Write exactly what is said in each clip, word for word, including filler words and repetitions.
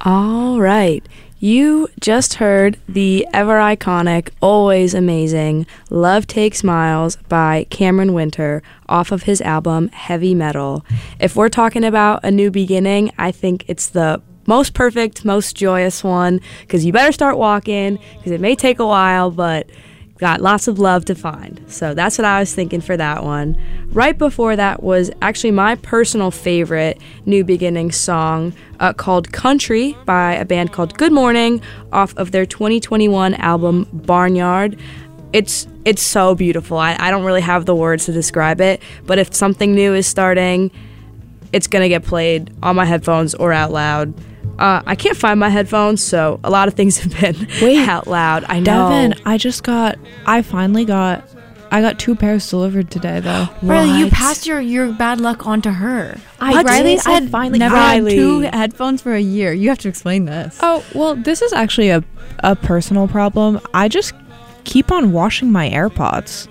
All right. You just heard the ever iconic, always amazing Love Takes Miles by Cameron Winter off of his album Heavy Metal. If we're talking about a new beginning, I think it's the most perfect, most joyous one, because you better start walking, because it may take a while, but got lots of love to find. So that's what I was thinking for that one. Right before that was actually my personal favorite New Beginning song uh, called Country by a band called Good Morning off of their twenty twenty-one album Barnyard. It's it's so beautiful. I, I don't really have the words to describe it, but if something new is starting, it's going to get played on my headphones or out loud. Uh, I can't find my headphones, so a lot of things have been Wait, out loud. I know. Devin, I just got, I finally got, I got two pairs delivered today, though. Riley, you passed your, your bad luck on to her. I What? Riley did. said I finally never Riley. had two headphones for a year. You have to explain this. Oh, well, this is actually a, a personal problem. I just keep on washing my AirPods.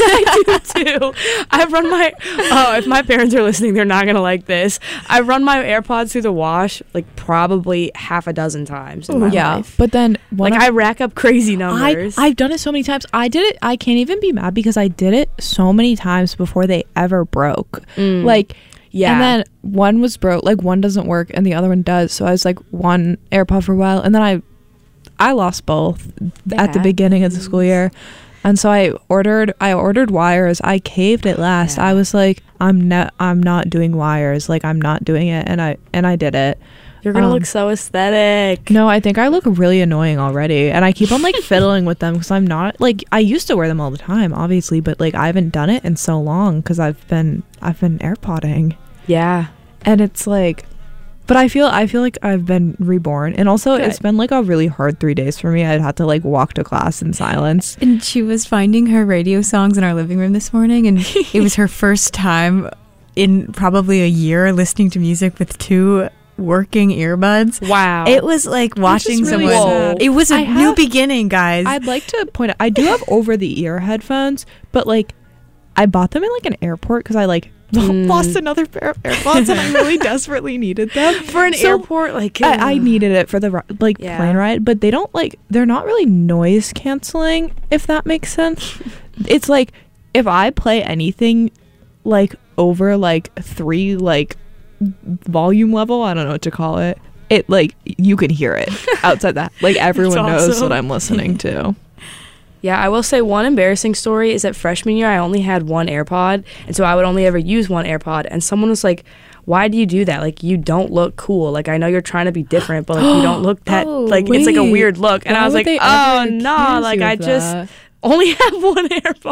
I do too. I run my oh, if my parents are listening, they're not gonna like this. I run my AirPods through the wash like probably half a dozen times in my yeah, life. but then Like when I rack up crazy I, numbers. I've done it so many times. I did it. I can't even be mad because I did it so many times before they ever broke. Mm. Like, yeah. and then one was broke. Like one doesn't work and the other one does. So I was like one AirPod for a while, and then I, I lost both That at the beginning of the school year. And so I ordered I ordered wires. I caved at last. Yeah. I was like, I'm not I'm not doing wires. Like I'm not doing it, and I and I did it. You're gonna um, look so aesthetic. No, I think I look really annoying already, and I keep on like fiddling with them because I'm not like I used to wear them all the time, obviously, but like I haven't done it in so long because I've been I've been AirPodding, Yeah. and it's like, but I feel I feel like I've been reborn, and also Good. it's been like a really hard three days for me. I'd had to like walk to class in silence. And she was finding her radio songs in our living room this morning, and it was her first time in probably a year listening to music with two working earbuds. Wow. It was like watching really someone. sad. It was a I new have- beginning, guys. I'd like to point out I do have over the ear headphones, but like I bought them in like an airport because I like Mm. lost another pair of AirPods and I really desperately needed them for an So, airport, like I, I needed it for the ri- like Yeah. plane ride, but they don't like they're not really noise canceling, if that makes sense. It's like if I play anything like over like three like volume level, I don't know what to call it. It like you can hear it outside that. Like everyone knows awesome. what I'm listening to. Yeah, I will say one embarrassing story is that freshman year I only had one AirPod, and so I would only ever use one AirPod, and someone was like, why do you do that? Like, you don't look cool. Like, I know you're trying to be different, but like you don't look that Oh, like it's like a wait. weird look. And Why I was would like, they oh ever no, accuse like you I of just that? only have one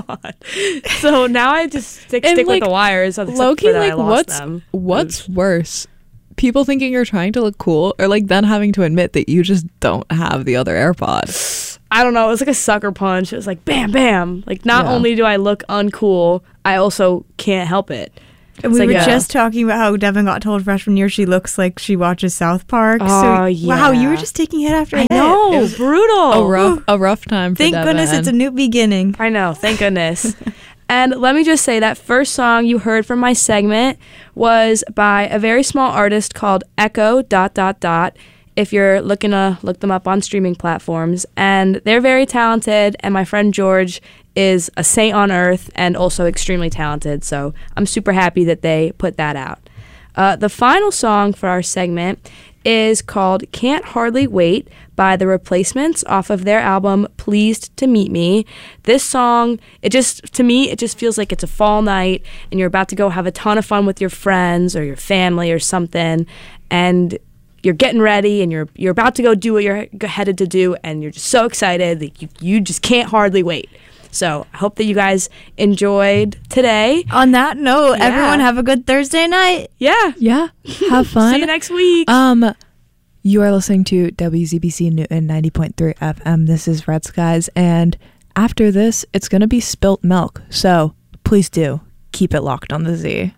AirPod. So now I just stick And, stick like, with the wires. except Low-key, for that I like lost what's them. what's worse? People thinking you're trying to look cool, or like then having to admit that you just don't have the other AirPod. I don't know. It was like a sucker punch. It was like bam, bam. Like not Yeah. only do I look uncool, I also can't help it. we like were a- just talking about how Devin got told freshman year she looks like she watches South Park. Oh, so, Wow, you yeah. were just taking hit after I hit. know. It was- brutal. A rough, a rough time. For Thank Devin. goodness it's a new beginning. I know. Thank goodness. And let me just say that first song you heard from my segment was by a very small artist called Echo dot dot dot. If you're looking to look them up on streaming platforms, and they're very talented. And my friend George is a saint on earth and also extremely talented. So I'm super happy that they put that out. Uh, the final song for our segment is called Can't Hardly Wait by The Replacements off of their album Pleased to Meet Me. This song, it just, to me, it just feels like it's a fall night and you're about to go have a ton of fun with your friends or your family or something, and you're getting ready and you're you're about to go do what you're headed to do, and you're just so excited that you, you just can't hardly wait. So I hope that you guys enjoyed today. On that note, Yeah. everyone have a good Thursday night. Yeah. Yeah, have fun. See you next week. Um, you are listening to W Z B C Newton ninety point three F M. This is Red Skies, and after this, it's gonna be spilt milk. So please do keep it locked on the Z.